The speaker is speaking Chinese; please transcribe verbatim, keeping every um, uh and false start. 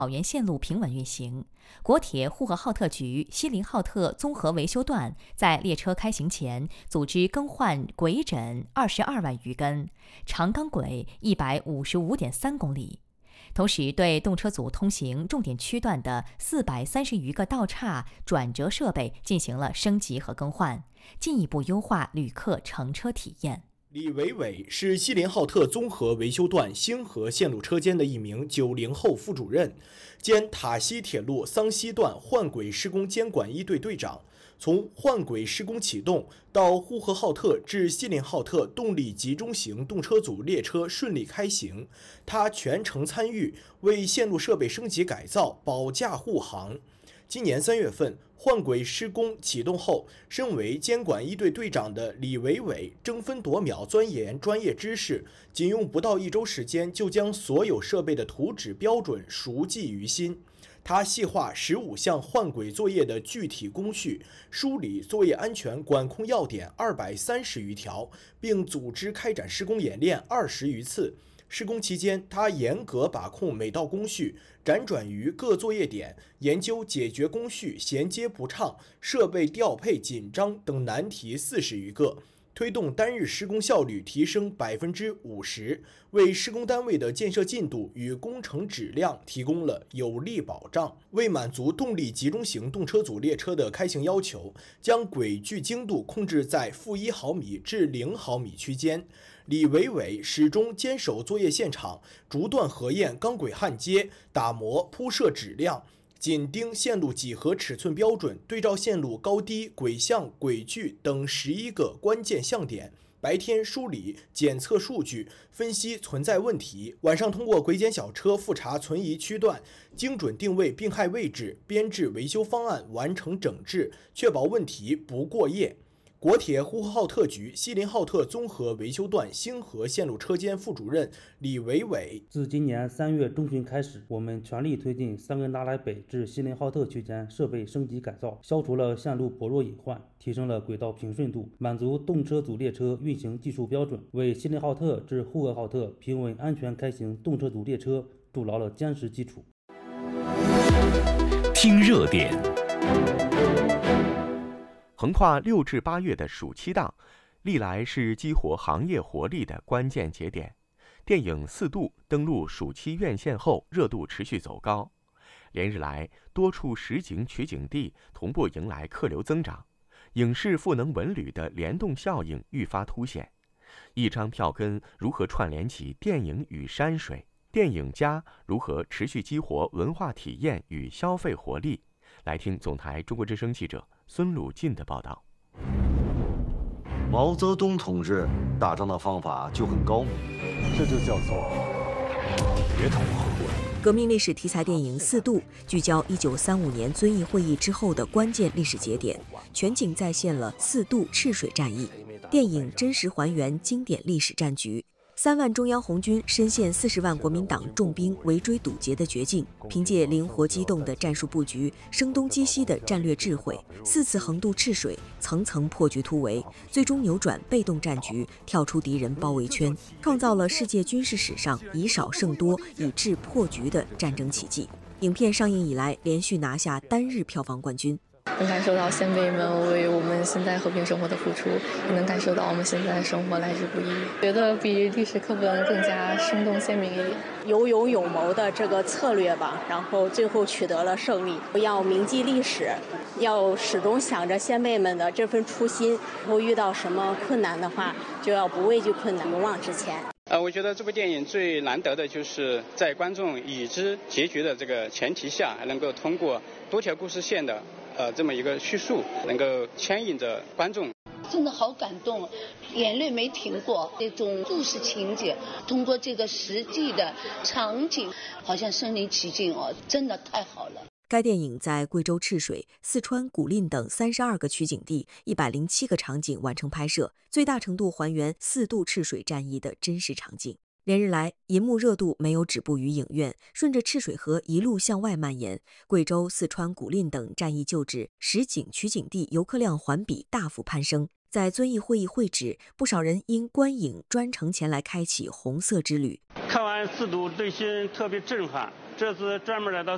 草原线路平稳运行。国铁呼和浩特局锡林浩特综合维修段在列车开行前组织更换轨枕二十二万余根，长钢轨一百五十五点三公里。同时，对动车组通行重点区段的四百三十余个道岔、转折设备进行了升级和更换，进一步优化旅客乘车体验。 李伟伟是锡林浩特综合维修段星河线路车间的一名九零后副主任，兼塔西铁路桑西段换轨施工监管一队队长。从换轨施工启动到呼和浩特至锡林浩特动力集中型动车组列车顺利开行，他全程参与，为线路设备升级改造保驾护航。今年三月份，换轨施工启动后，身为监管一队队长的李伟伟争分夺秒钻研专业知识，仅用不到一周时间就将所有设备的图纸标准熟记于心。他细化十五项换轨作业的具体工序，梳理作业安全管控要点二百三十余条，并组织开展施工演练二十余次。施工期间，他严格把控每道工序，辗转于各作业点，研究解决工序衔接不畅、设备调配紧张等难题四十余个，推动单日施工效率提升百分之五十，为施工单位的建设进度与工程质量提供了有力保障。为满足动力集中型动车组列车的开行要求，将轨距精度控制在负一毫米至零毫米区间。李伟伟始终坚守作业现场，逐段核验钢轨焊接、打磨、铺设质量，紧盯线路几何尺寸标准，对照线路高低、轨向、轨距等十一个关键项点。白天梳理检测数据，分析存在问题；晚上通过轨检小车复查存疑区段，精准定位病害位置，编制维修方案，完成整治，确保问题不过夜。国铁呼和浩特局锡林浩特综合维修段星河线路车间副主任李伟伟： 自今年三月中旬开始，我们全力推进三根达莱北至锡林浩特区间设备升级改造，消除了线路薄弱隐患，提升了轨道平顺度，满足动车组列车运行技术标准，为锡林浩特至呼和浩特平稳安全开行动车组列车筑牢了坚实基础。 听热点。横跨六至八月的暑期档，历来是激活行业活力的关键节点。电影《四渡》登陆暑期院线后，热度持续走高。连日来，多处实景取景地同步迎来客流增长，影视赋能文旅的联动效应愈发凸显。一张票根如何串联起电影与山水？电影家如何持续激活文化体验与消费活力？来听总台中国之声记者孙鲁进的报道。 毛泽东同志打仗的方法就很高明， 这就叫做别同后论。 革命历史题材电影《四渡》聚焦一九三五年遵义会议之后的关键历史节点，全景再现了四渡赤水战役。电影真实还原经典历史战局。三万中央红军深陷四十万国民党重兵围追堵截的绝境，凭借灵活机动的战术布局、声东击西的战略智慧，四次横渡赤水，层层破局突围，最终扭转被动战局，跳出敌人包围圈，创造了世界军事史上以少胜多、以智破局的战争奇迹。影片上映以来，连续拿下单日票房冠军。 能感受到先辈们为我们现在和平生活的付出，也能感受到我们现在的生活来之不易，觉得比历史课本更加生动鲜明一点。 有勇有谋的这个策略吧，然后最后取得了胜利。不要铭记历史，要始终想着先辈们的这份初心，然后遇到什么困难的话，就要不畏惧困难，勇往直前。 呃，我觉得这部电影最难得的就是在观众已知结局的这个前提下，还能够通过多条故事线的呃这么一个叙述，能够牵引着观众。 真的好感动，眼泪没停过。这种故事情节，通过这个实际的场景，好像身临其境哦，真的太好了。 该电影在贵州赤水、四川古蔺等三十二个取景地、一百零七个场景完成拍摄，最大程度还原四渡赤水战役的真实场景。连日来，银幕热度没有止步于影院，顺着赤水河一路向外蔓延。贵州、四川古蔺等战役旧址、实景取景地游客量环比大幅攀升。在遵义会议会址，不少人因观影专程前来开启红色之旅。 看完四渡，内心特别震撼。这次专门来到